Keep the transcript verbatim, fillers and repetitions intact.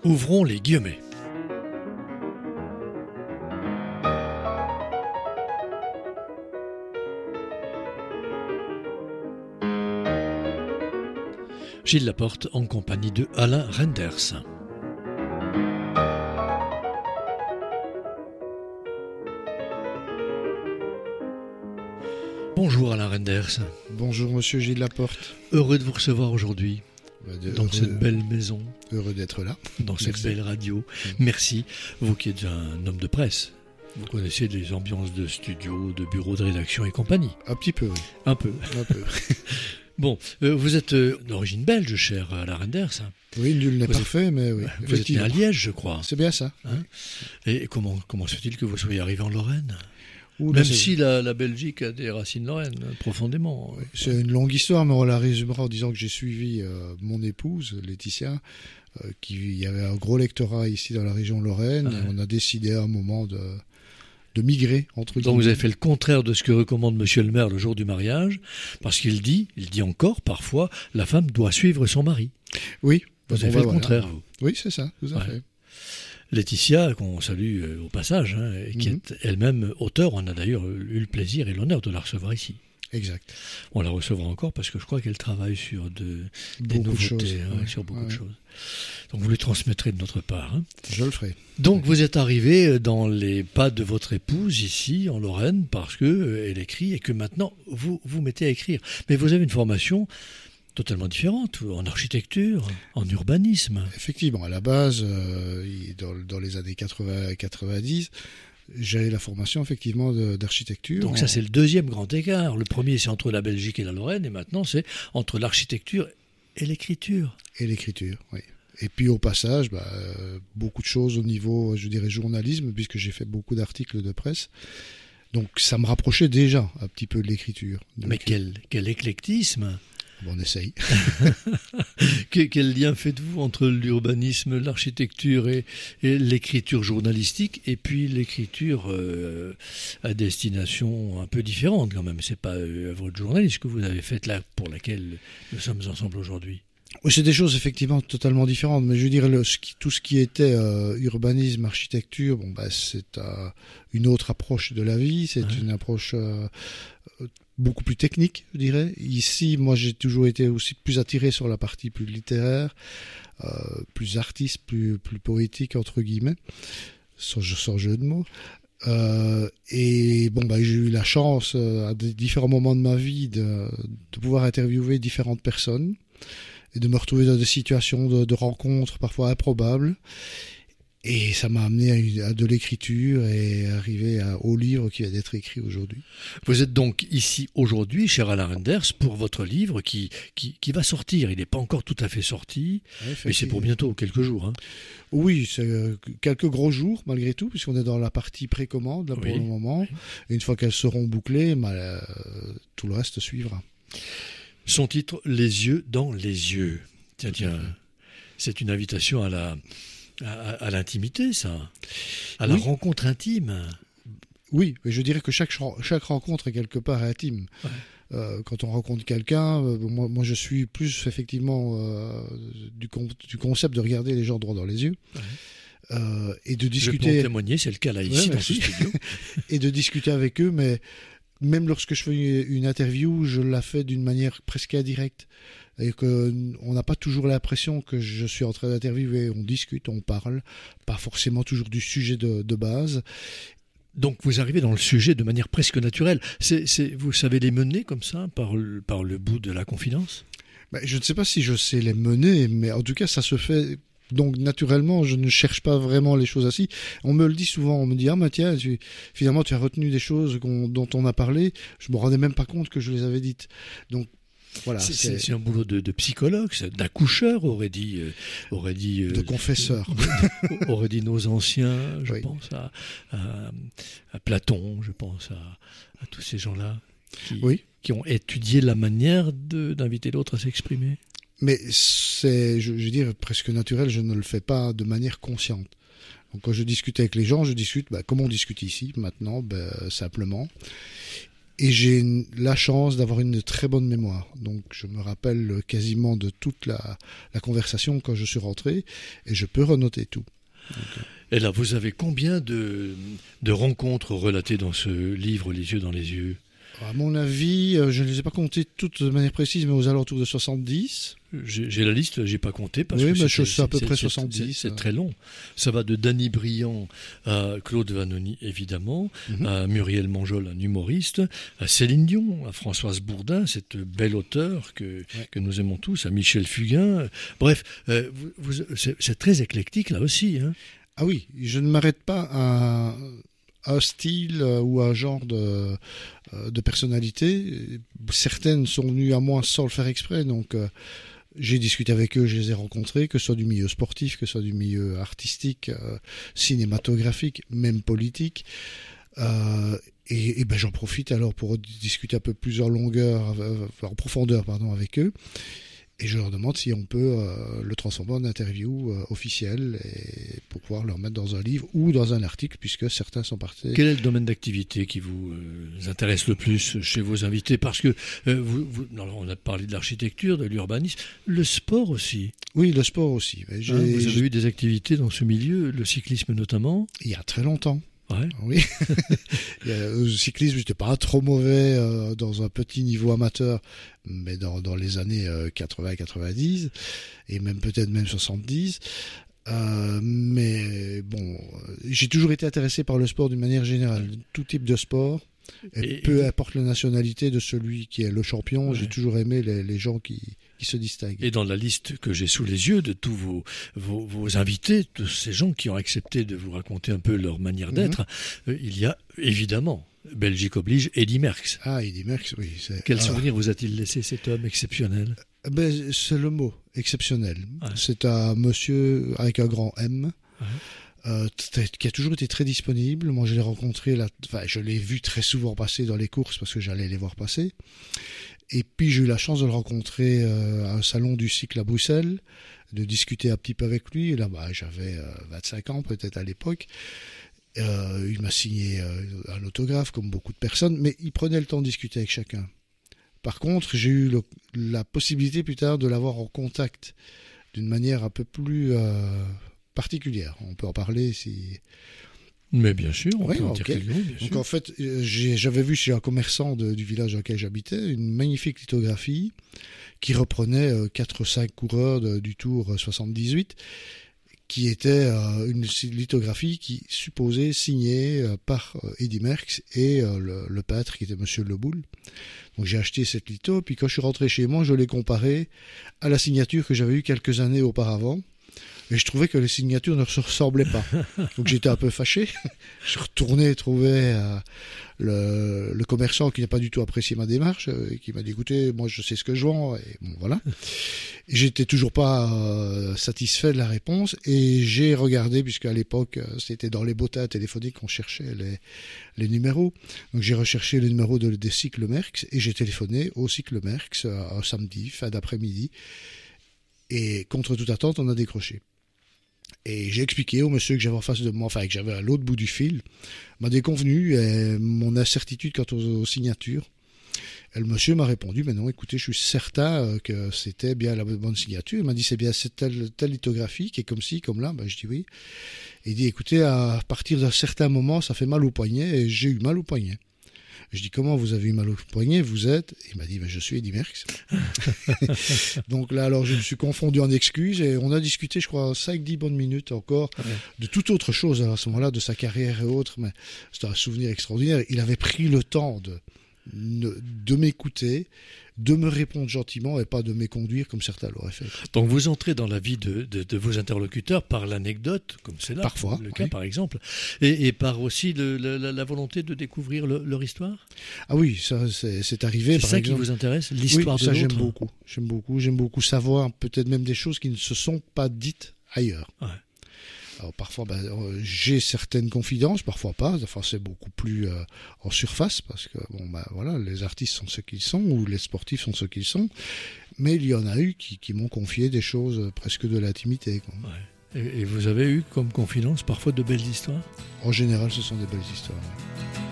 Ouvrons les guillemets. Gilles Laporte en compagnie de Alain Renders. Bonjour Alain Renders. Bonjour Monsieur Gilles Laporte. Heureux de vous recevoir aujourd'hui Bah de, dans heureux, cette belle maison. Heureux d'être là. Dans cette Merci. belle radio. Mmh. Merci, vous qui êtes un homme de presse. Vous connaissez les ambiances de studio, de bureau de rédaction et compagnie. Un petit peu, oui. Un peu. Un peu. Bon, euh, vous êtes euh, d'origine belge, cher Alain Renders. Oui, nul n'est Vous parfait, êtes, mais oui. Vous êtes né à Liège, je crois. C'est bien ça. Hein et comment, comment se fait-il que vous soyez arrivé en Lorraine? Ouh, là, Même c'est... si la, la Belgique a des racines lorraines, profondément. Oui, c'est une longue histoire, mais on la résumera en disant que j'ai suivi euh, mon épouse, Laetitia, euh, qui il y avait un gros lectorat ici dans la région Lorraine. Ah ouais. Et on a décidé à un moment de, de migrer, entre Donc guillemets. vous avez fait le contraire de ce que recommande Monsieur le maire le jour du mariage, parce qu'il dit, il dit encore parfois, la femme doit suivre son mari. Oui. Vous Bon, avez fait bah, le voilà. contraire, vous. Oui, c'est ça, tout à Ouais. fait. Laetitia, qu'on salue euh, au passage, hein, et qui Mhm. est elle-même auteure, on a d'ailleurs eu le plaisir et l'honneur de la recevoir ici. Exact. On la recevra encore parce que je crois qu'elle travaille sur de, des Beaucoup de nouveautés, choses. hein, Ouais, sur beaucoup de ouais. choses. Donc vous les transmettrez de notre part. Hein. Je le ferai. Donc vous êtes arrivé dans les pas de votre épouse ici en Lorraine parce que euh, elle écrit et que maintenant vous vous mettez à écrire. Mais vous avez une formation totalement différente, en architecture, en urbanisme. Effectivement, à la base, euh, il- dans, dans les années quatre-vingts quatre-vingt-dix, j'ai la formation effectivement de- d'architecture. Donc ça c'est le deuxième grand écart. Le premier c'est entre la Belgique et la Lorraine et maintenant c'est entre l'architecture et l'écriture. Et l'écriture, oui. Et puis au passage, bah, euh, beaucoup de choses au niveau, je dirais, journalisme, puisque j'ai fait beaucoup d'articles de presse. Donc ça me rapprochait déjà un petit peu de l'écriture. De Mais l'écriture. quel, quel éclectisme! Bon, on essaye. Que- Quel lien faites-vous entre l'urbanisme, l'architecture et, et l'écriture journalistique et puis l'écriture euh, à destination un peu différente quand même. C'est pas euh, œuvre de journaliste que vous avez faite là pour laquelle nous sommes ensemble aujourd'hui. Oui, c'est des choses effectivement totalement différentes, mais je veux dire, le, ce qui, tout ce qui était euh, urbanisme, architecture, bon, bah, c'est euh, une autre approche de la vie, c'est Ouais. une approche euh, euh, beaucoup plus technique, je dirais. Ici, moi, j'ai toujours été aussi plus attiré sur la partie plus littéraire, euh, plus artiste, plus, plus poétique, entre guillemets, sans, sans jeu de mots. Euh, et bon, bah, j'ai eu la chance, euh, à des différents moments de ma vie, de, de pouvoir interviewer différentes personnes et de me retrouver dans des situations de, de rencontres parfois improbables. Et ça m'a amené à, une- à de l'écriture et arrivé à, au livre qui vient d'être écrit aujourd'hui. Vous êtes donc ici aujourd'hui, cher Alain Renders, pour votre livre qui, qui, qui va sortir. Il n'est pas encore tout à fait sorti, mais c'est pour bientôt, quelques jours. Hein. Oui, c'est euh, quelques gros jours malgré tout, puisqu'on est dans la partie précommande là, pour Oui. le moment. Oui. Et une fois qu'elles seront bouclées, bah, euh, tout le reste suivra. Son titre, Les yeux dans les yeux. Tiens, tiens, c'est une invitation à la... À, à l'intimité, ça, à la Oui. rencontre intime. Oui, mais je dirais que chaque, chan- chaque rencontre est quelque part intime. Ouais. Euh, quand on rencontre quelqu'un, euh, moi, moi je suis plus effectivement euh, du, con- du concept de regarder les gens droit dans les yeux Ouais. euh, et de Je peux en discuter témoigner, c'est le cas là ici Ouais, dans ce merci. studio. et de discuter avec eux, mais même lorsque je fais une interview, je la fais d'une manière presque indirecte. Et qu'on n'a pas toujours l'impression que je suis en train d'interviewer. On discute, on parle, pas forcément toujours du sujet de, de base. Donc vous arrivez dans le sujet de manière presque naturelle. C'est, c'est, vous savez les mener comme ça, par le, par le bout de la confidence? Ben, je ne sais pas si je sais les mener, mais en tout cas, ça se fait. Donc naturellement, je ne cherche pas vraiment les choses ainsi. On me le dit souvent, on me dit « Ah, mais tiens, tu, finalement, tu as retenu des choses qu'on, dont on a parlé. » Je me rendais même pas compte que je les avais dites. Donc, voilà. C'est, c'est c'est, c'est un boulot de, de psychologue, c'est d'accoucheur, aurait dit, euh, aurait dit, euh, de confesseur. aurait dit nos anciens. Je Oui. pense à, à, à Platon, je pense à, à tous ces gens-là qui, Oui. qui ont étudié la manière de, d'inviter l'autre à s'exprimer. Mais c'est, je, je veux dire, presque naturel, je ne le fais pas de manière consciente. Donc quand je discute avec les gens, je discute bah, comme on discute ici, maintenant, bah, simplement. Et j'ai une, la chance d'avoir une très bonne mémoire. Donc je me rappelle quasiment de toute la, la conversation quand je suis rentré et je peux renoter tout. Donc, et là, vous avez combien de, de rencontres relatées dans ce livre, Les yeux dans les yeux ? à mon avis, je ne les ai pas comptées toutes de manière précise, mais aux alentours de soixante-dix. J'ai, j'ai la liste, j'ai pas compté parce oui, que mais c'est, c'est à peu c'est, près c'est, soixante-dix. C'est, c'est très long. Ça va de Danny Briand à Claude Vanoni, évidemment, mm-hmm. à Muriel Manjol, un humoriste, à Céline Dion, à Françoise Bourdin, cette belle auteure que, ouais. que nous aimons tous, à Michel Fugain. Bref, euh, vous, vous, c'est, c'est très éclectique là aussi. Hein. Ah oui, je ne m'arrête pas à un style ou un genre de, de personnalité. Certaines sont venues à moi sans le faire exprès, donc euh, j'ai discuté avec eux, je les ai rencontrés, que ce soit du milieu sportif, que ce soit du milieu artistique, euh, cinématographique, même politique. Euh, et, et ben j'en profite alors pour discuter un peu plus en longueur, euh, en profondeur pardon, avec eux. Et je leur demande si on peut euh, le transformer en interview euh, officielle et pour pouvoir le remettre dans un livre ou dans un article, puisque certains sont partis. Quel est le domaine d'activité qui vous euh, intéresse le plus chez vos invités ? Parce que euh, vous, vous, alors on a parlé de l'architecture, de l'urbanisme, le sport aussi. Oui, le sport aussi. J'ai, hein, vous avez j'ai... eu des activités dans ce milieu, le cyclisme notamment ? Il y a très longtemps. Ouais. Oui. Le cyclisme, j'étais pas trop mauvais euh, dans un petit niveau amateur, mais dans, dans les années euh, quatre-vingts quatre-vingt-dix et même peut-être même soixante-dix. Euh, mais bon, j'ai toujours été intéressé par le sport d'une manière générale, tout type de sport. Et, et peu et... importe la nationalité de celui qui est le champion, ouais. J'ai toujours aimé les, les gens qui, qui se distinguent. Et dans la liste que j'ai sous les yeux de tous vos, vos, vos invités, de ces gens qui ont accepté de vous raconter un peu leur manière d'être, mm-hmm. euh, il y a évidemment, Belgique oblige, Eddy Merckx. Ah, Eddy Merckx, oui. C'est... Quel ah. souvenir vous a-t-il laissé cet homme exceptionnel ? Ben, c'est le mot, exceptionnel. Ouais. C'est un monsieur avec un grand M. Ouais. Euh, qui a toujours été très disponible. Moi, je l'ai rencontré, là, enfin, je l'ai vu très souvent passer dans les courses parce que j'allais les voir passer. Et puis, j'ai eu la chance de le rencontrer euh, à un salon du cycle à Bruxelles, de discuter un petit peu avec lui. Et là, bah, j'avais euh, vingt-cinq ans peut-être à l'époque. Euh, il m'a signé euh, un autographe, comme beaucoup de personnes, mais il prenait le temps de discuter avec chacun. Par contre, j'ai eu le, la possibilité plus tard de l'avoir en contact d'une manière un peu plus... Euh, particulière. On peut en parler si... Mais bien sûr, on oui, peut en okay. dire quelques mots, bien Donc sûr. en fait, j'ai, j'avais vu chez un commerçant de, du village dans lequel j'habitais une magnifique lithographie qui reprenait euh, quatre ou cinq coureurs de, du Tour soixante-dix-huit, qui était euh, une lithographie qui supposait signée euh, par euh, Eddy Merckx et euh, le, le peintre qui était Monsieur Leboul. Donc j'ai acheté cette litho, puis quand je suis rentré chez moi, je l'ai comparée à la signature que j'avais eue quelques années auparavant. Et je trouvais que les signatures ne se ressemblaient pas. Donc j'étais un peu fâché. Je suis retourné trouver euh, le, le commerçant qui n'a pas du tout apprécié ma démarche, euh, et qui m'a dit, écoutez, moi je sais ce que je vends. Et bon, voilà. Et j'étais toujours pas euh, satisfait de la réponse. Et j'ai regardé, puisque à l'époque, c'était dans les bottins téléphoniques qu'on cherchait les, les numéros. Donc j'ai recherché le numéro de, des cycles Merckx et j'ai téléphoné au cycle Merckx euh, un samedi, fin d'après-midi. Et contre toute attente, on a décroché. Et j'ai expliqué au monsieur que j'avais en face de moi, enfin que j'avais à l'autre bout du fil, m'a déconvenu et mon incertitude quant aux, aux signatures. Et le monsieur m'a répondu, mais non, écoutez, je suis certain que c'était bien la bonne signature. Il m'a dit, c'est bien cette telle, telle lithographie qui est comme ci, comme là. Ben, je dis oui. Et il dit, écoutez, à partir d'un certain moment, ça fait mal au poignet et j'ai eu mal au poignet. Je dis, comment vous avez eu mal au poignet, vous êtes... Il m'a dit, ben, je suis Eddy Merckx. Donc là, alors, je me suis confondu en excuses et on a discuté, je crois, cinq dix bonnes minutes encore, ouais. de toute autre chose à ce moment-là, de sa carrière et autres. Mais c'était un souvenir extraordinaire. Il avait pris le temps de, de m'écouter, de me répondre gentiment et pas de m'éconduire comme certains l'auraient fait. Donc vous entrez dans la vie de, de, de vos interlocuteurs par l'anecdote, comme c'est là, parfois, le cas oui. par exemple, et, et par aussi le, la, la volonté de découvrir le, leur histoire. Ah oui, ça c'est, c'est arrivé. C'est par ça exemple. qui vous intéresse, l'histoire oui, de ça l'autre. J'aime beaucoup, j'aime beaucoup, j'aime beaucoup savoir peut-être même des choses qui ne se sont pas dites ailleurs. Ouais. Alors parfois, ben, j'ai certaines confidences, parfois pas. Enfin, c'est beaucoup plus euh, en surface parce que bon, ben, voilà, les artistes sont ceux qu'ils sont ou les sportifs sont ceux qu'ils sont. Mais il y en a eu qui, qui m'ont confié des choses presque de l'intimité. Quoi. Ouais. Et, et vous avez eu comme confidence parfois de belles histoires ? En général, ce sont des belles histoires. Ouais.